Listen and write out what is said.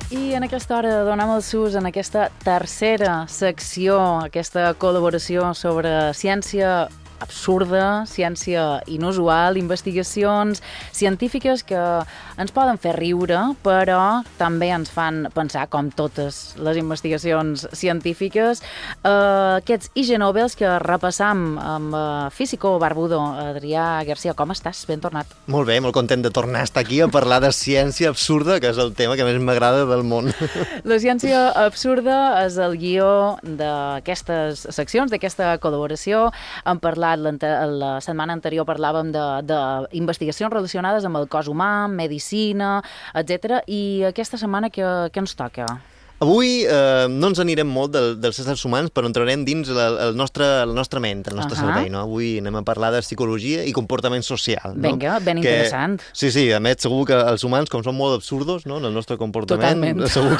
I en aquesta hora donem el sus en aquesta tercera secció, aquesta col·laboració sobre ciència absurda, ciència inusual, investigacions científiques que ens poden fer riure, però també ens fan pensar, com totes les investigacions científiques. Aquests IG Nobels que repassam amb físico barbudo. Adrià Garcia, com estàs? Ben tornat. Molt bé, molt content de tornar a estar aquí a parlar de ciència absurda, que és el tema que més m'agrada del món. La ciència absurda és el guió d'aquestes seccions, d'aquesta col·laboració. Hem parlat la setmana anterior parlàvem d'investigacions relacionades amb el cos humà, medicina, etc. I aquesta setmana què ens toca? Avui no ens anirem molt dels éssers humans, però entrarem dins el nostre ment, el nostre cervell. No? Avui anem a parlar de psicologia i comportament social. Vinga, no? Ben interessant. Sí, a més, segur que els humans, com són molt absurdos, no? En el nostre comportament, totalment. Segur